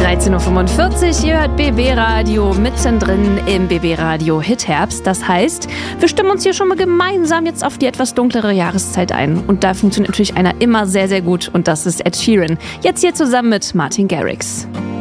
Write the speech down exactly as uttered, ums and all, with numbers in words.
dreizehn Uhr fünfundvierzig, ihr hört B B Radio mittendrin im B B Radio Hitherbst. Das heißt, wir stimmen uns hier schon mal gemeinsam jetzt auf die etwas dunklere Jahreszeit ein. Und da funktioniert natürlich einer immer sehr, sehr gut und das ist Ed Sheeran. Jetzt hier zusammen mit Martin Garrix.